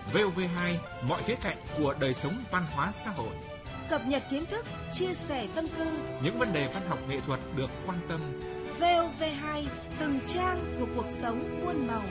VOV2, mọi khía cạnh của đời sống văn hóa xã hội. Cập nhật kiến thức, chia sẻ tâm tư. Những vấn đề văn học nghệ thuật được quan tâm. VOV2, từng trang của cuộc sống muôn màu.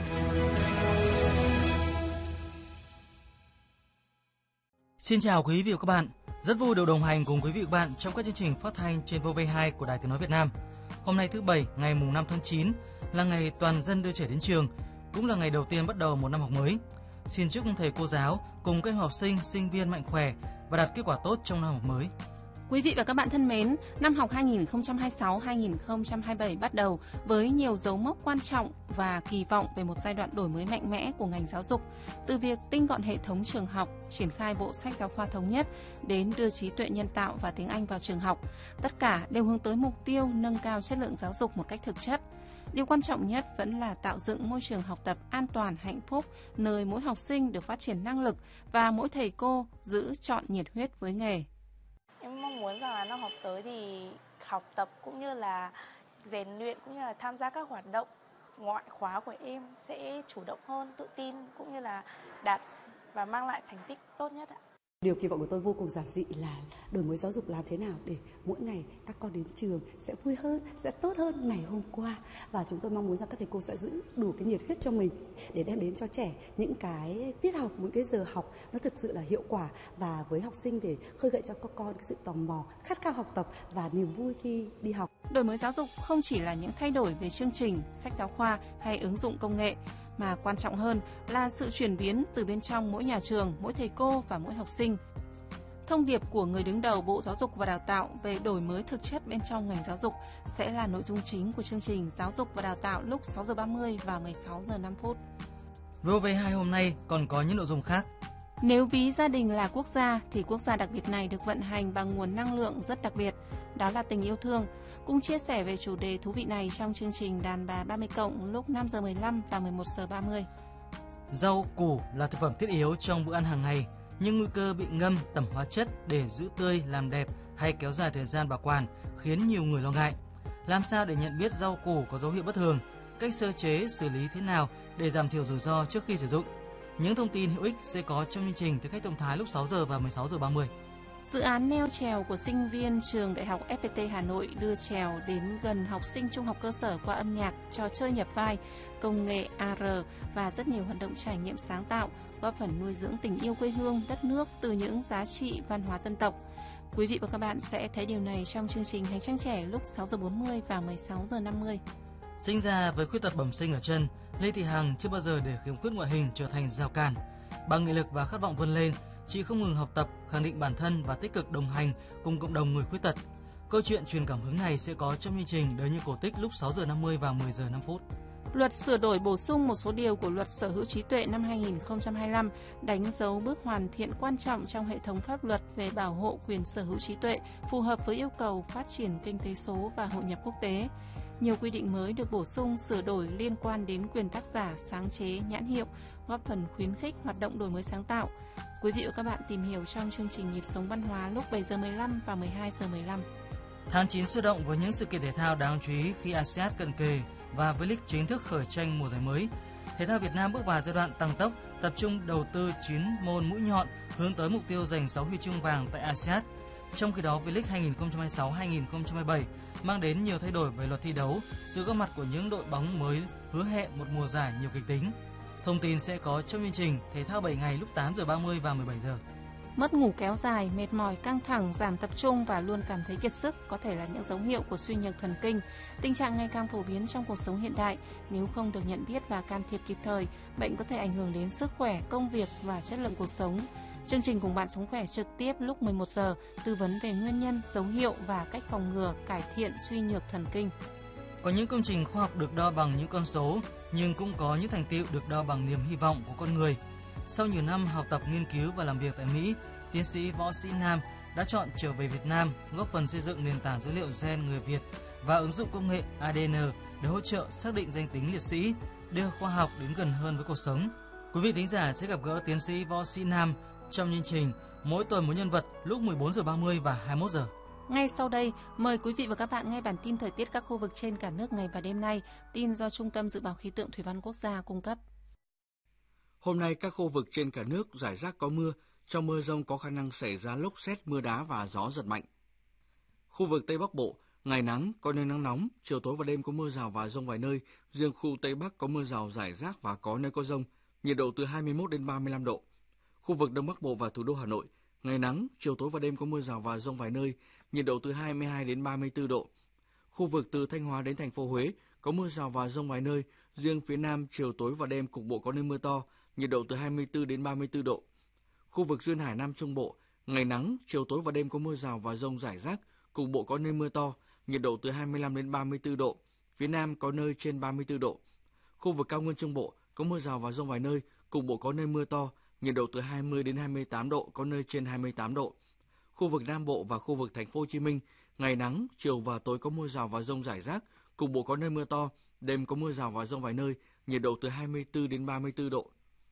Xin chào quý vị và các bạn. Rất vui được đồng hành cùng quý vị và các bạn trong các chương trình phát thanh trên VOV2 của Đài Tiếng nói Việt Nam. Hôm nay thứ Bảy, ngày 5 tháng 9 là ngày toàn dân đưa trẻ đến trường, cũng là ngày đầu tiên bắt đầu một năm học mới. Xin chúc thầy cô giáo cùng các em học sinh, sinh viên mạnh khỏe và đạt kết quả tốt trong năm học mới. Quý vị và các bạn thân mến, năm học 2026-2027 bắt đầu với nhiều dấu mốc quan trọng và kỳ vọng về một giai đoạn đổi mới mạnh mẽ của ngành giáo dục. Từ việc tinh gọn hệ thống trường học, triển khai bộ sách giáo khoa thống nhất đến đưa trí tuệ nhân tạo và tiếng Anh vào trường học, tất cả đều hướng tới mục tiêu nâng cao chất lượng giáo dục một cách thực chất. Điều quan trọng nhất vẫn là tạo dựng môi trường học tập an toàn, hạnh phúc, nơi mỗi học sinh được phát triển năng lực và mỗi thầy cô giữ trọn nhiệt huyết với nghề. Em mong muốn rằng là năm học tới thì học tập cũng như là rèn luyện cũng như là tham gia các hoạt động ngoại khóa của em sẽ chủ động hơn, tự tin cũng như là đạt và mang lại thành tích tốt nhất ạ. Điều kỳ vọng của tôi vô cùng giản dị là đổi mới giáo dục làm thế nào để mỗi ngày các con đến trường sẽ vui hơn, sẽ tốt hơn ngày hôm qua. Và chúng tôi mong muốn rằng các thầy cô sẽ giữ đủ cái nhiệt huyết cho mình để đem đến cho trẻ những cái tiết học, những cái giờ học nó thực sự là hiệu quả, và với học sinh để khơi gợi cho các con cái sự tò mò, khát khao học tập và niềm vui khi đi học. Đổi mới giáo dục không chỉ là những thay đổi về chương trình, sách giáo khoa hay ứng dụng công nghệ, mà quan trọng hơn là sự chuyển biến từ bên trong mỗi nhà trường, mỗi thầy cô và mỗi học sinh. Thông điệp của người đứng đầu Bộ Giáo dục và Đào tạo về đổi mới thực chất bên trong ngành giáo dục sẽ là nội dung chính của chương trình Giáo dục và Đào tạo lúc 6:30 và 16:05. VOV2 hôm nay còn có những nội dung khác. Nếu ví gia đình là quốc gia thì quốc gia đặc biệt này được vận hành bằng nguồn năng lượng rất đặc biệt, đó là tình yêu thương. Cùng chia sẻ về chủ đề thú vị này trong chương trình Đàn bà 30+ lúc 5:15 và 11:30. Rau củ là thực phẩm thiết yếu trong bữa ăn hàng ngày, nhưng nguy cơ bị ngâm, tẩm hóa chất để giữ tươi, làm đẹp hay kéo dài thời gian bảo quản khiến nhiều người lo ngại. Làm sao để nhận biết rau củ có dấu hiệu bất thường? Cách sơ chế, xử lý thế nào để giảm thiểu rủi ro trước khi sử dụng? Những thông tin hữu ích sẽ có trong chương trình Thực khách thông thái lúc 6 giờ và 16:30. Dự án neo chèo của sinh viên trường Đại học FPT Hà Nội đưa chèo đến gần học sinh trung học cơ sở qua âm nhạc, trò chơi nhập vai, công nghệ AR và rất nhiều hoạt động trải nghiệm sáng tạo, góp phần nuôi dưỡng tình yêu quê hương, đất nước từ những giá trị văn hóa dân tộc. Quý vị và các bạn sẽ thấy điều này trong chương trình Hành trang trẻ lúc 6:40 và 16:50. Sinh ra với khuyết tật bẩm sinh ở chân, Lê Thị Hằng chưa bao giờ để khiếm khuyết ngoại hình trở thành rào cản. Bằng nghị lực và khát vọng vươn lên, chị không ngừng học tập, khẳng định bản thân và tích cực đồng hành cùng cộng đồng người khuyết tật. Câu chuyện truyền cảm hứng này sẽ có trong chương trình Đời như cổ tích lúc 6:50 và 10:05. Luật sửa đổi bổ sung một số điều của Luật Sở hữu trí tuệ năm 2025 đánh dấu bước hoàn thiện quan trọng trong hệ thống pháp luật về bảo hộ quyền sở hữu trí tuệ, phù hợp với yêu cầu phát triển kinh tế số và hội nhập quốc tế. Nhiều quy định mới được bổ sung, sửa đổi liên quan đến quyền tác giả, sáng chế, nhãn hiệu, góp phần khuyến khích hoạt động đổi mới sáng tạo. Quý vị và các bạn tìm hiểu trong chương trình Nhịp sống văn hóa lúc 7:15 và 12:15. Tháng 9 sôi động với những sự kiện thể thao đáng chú ý khi ASEAN cận kề và V-League chính thức khởi tranh mùa giải mới. Thể thao Việt Nam bước vào giai đoạn tăng tốc, tập trung đầu tư 9 môn mũi nhọn hướng tới mục tiêu giành 6 huy chương vàng tại ASEAN. Trong khi đó, V-League 2026-2027 mang đến nhiều thay đổi về luật thi đấu, sự góp mặt của những đội bóng mới hứa hẹn một mùa giải nhiều kịch tính. Thông tin sẽ có trong chương trình Thể thao 7 ngày lúc 8:30 và 17 giờ. Mất ngủ kéo dài, mệt mỏi, căng thẳng, giảm tập trung và luôn cảm thấy kiệt sức có thể là những dấu hiệu của suy nhược thần kinh. Tình trạng ngày càng phổ biến trong cuộc sống hiện đại. Nếu không được nhận biết và can thiệp kịp thời, bệnh có thể ảnh hưởng đến sức khỏe, công việc và chất lượng cuộc sống. Chương trình Cùng bạn sống khỏe trực tiếp lúc 11 giờ, tư vấn về nguyên nhân, dấu hiệu và cách phòng ngừa, cải thiện suy nhược thần kinh. Có những công trình khoa học được đo bằng những con số, nhưng cũng có những thành tựu được đo bằng niềm hy vọng của con người. Sau nhiều năm học tập, nghiên cứu và làm việc tại Mỹ, tiến sĩ Võ Sĩ Nam đã chọn trở về Việt Nam, góp phần xây dựng nền tảng dữ liệu gen người Việt và ứng dụng công nghệ ADN để hỗ trợ xác định danh tính liệt sĩ, đưa khoa học đến gần hơn với cuộc sống. Quý vị thính giả sẽ gặp gỡ tiến sĩ Võ Sĩ Nam trong chương trình Mỗi tuần một nhân vật lúc 14:30 và 21 giờ. Ngay sau đây, mời quý vị và các bạn nghe bản tin thời tiết các khu vực trên cả nước ngày và đêm nay, tin do Trung tâm Dự báo Khí tượng Thủy văn Quốc gia cung cấp. Hôm nay các khu vực trên cả nước rải rác có mưa, trong mưa dông có khả năng xảy ra lốc sét, mưa đá và gió giật mạnh. Khu vực Tây Bắc Bộ, ngày nắng, có nơi nắng nóng, chiều tối và đêm có mưa rào và dông vài nơi, riêng khu Tây Bắc có mưa rào rải rác và có nơi có dông, nhiệt độ từ 21 đến 35 độ. Khu vực Đông Bắc Bộ và thủ đô Hà Nội, ngày nắng, chiều tối và đêm có mưa rào và dông vài nơi, nhiệt độ từ 22 đến 34 độ. Khu vực từ Thanh Hóa đến thành phố Huế có mưa rào và dông vài nơi, riêng phía Nam chiều tối và đêm cục bộ có nơi mưa to, nhiệt độ từ 24 đến 34 độ. Khu vực duyên hải Nam Trung Bộ, ngày nắng, chiều tối và đêm có mưa rào và dông rải rác, cục bộ có nơi mưa to, nhiệt độ từ 25 đến 34 độ, phía Nam có nơi trên 34 độ. Khu vực cao nguyên Trung Bộ có mưa rào và dông vài nơi, cục bộ có nơi mưa to, nhiệt độ từ 20 đến 28 độ, có nơi trên 28 độ. Khu vực Nam Bộ và khu vực thành phố Hồ Chí Minh, ngày nắng, chiều và tối có mưa rào và dông rải rác, cục bộ có nơi mưa to, đêm có mưa rào và dông vài nơi, nhiệt độ từ 24 đến 34 độ.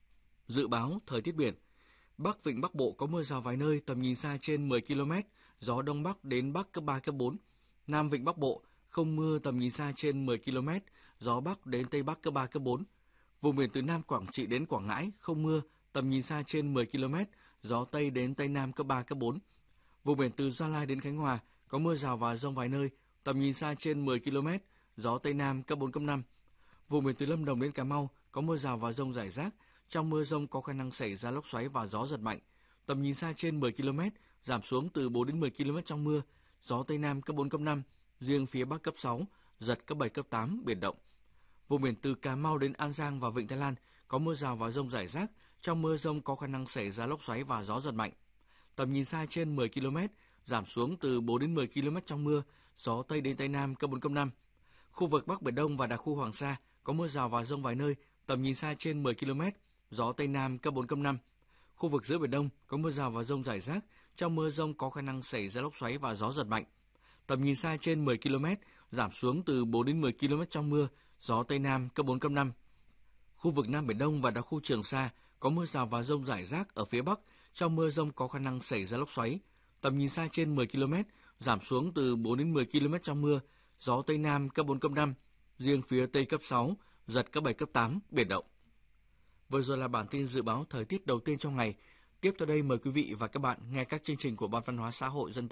Dự báo thời tiết biển. Bắc Vịnh Bắc Bộ có mưa rào vài nơi, tầm nhìn xa trên 10 km, gió Đông Bắc đến Bắc cấp 3, cấp 4. Nam Vịnh Bắc Bộ không mưa, tầm nhìn xa trên 10 km, gió Bắc đến Tây Bắc cấp 3, cấp 4. Vùng biển từ Nam Quảng Trị đến Quảng Ngãi không mưa, tầm nhìn xa trên 10 km, gió Tây đến Tây Nam cấp 3, cấp 4. Vùng biển từ Gia Lai đến Khánh Hòa có mưa rào và dông vài nơi, tầm nhìn xa trên 10 km, gió Tây Nam cấp 4, cấp 5. Vùng biển từ Lâm Đồng đến Cà Mau có mưa rào và dông rải rác, trong mưa dông có khả năng xảy ra lốc xoáy và gió giật mạnh. Tầm nhìn xa trên 10 km, giảm xuống từ 4 đến 10 km trong mưa, gió Tây Nam cấp 4, cấp 5, riêng phía Bắc cấp 6, giật cấp 7, cấp 8, biển động. Vùng biển từ Cà Mau đến An Giang và Vịnh Thái Lan có mưa rào và dông rải rác, trong mưa dông có khả năng xảy ra lốc xoáy và gió giật mạnh. Tầm nhìn xa trên 10 km, giảm xuống từ 4 đến 10 km trong mưa, gió Tây đến Tây Nam cấp 4, cấp 5. Khu vực Bắc Biển Đông và đặc khu Hoàng Sa có mưa rào và dông vài nơi, tầm nhìn xa trên 10 km, gió Tây Nam cấp 4, cấp 5. Khu vực giữa Biển Đông có mưa rào và dông rải rác, trong mưa dông có khả năng xảy ra lốc xoáy và gió giật mạnh. Tầm nhìn xa trên 10 km, giảm xuống từ 4 đến 10 km trong mưa, gió Tây Nam cấp 4, cấp 5. Khu vực Nam Biển Đông và đặc khu Trường Sa có mưa rào và dông rải rác ở phía Bắc, trong mưa dông có khả năng xảy ra lốc xoáy. Tầm nhìn xa trên 10 km, giảm xuống từ 4 đến 10 km trong mưa, gió Tây Nam cấp 4, cấp 5, riêng phía Tây cấp 6, giật cấp 7, cấp 8, biển động. Vừa rồi là bản tin dự báo thời tiết đầu tiên trong ngày. Tiếp theo đây mời quý vị và các bạn nghe các chương trình của Ban Văn hóa Xã hội Dân tộc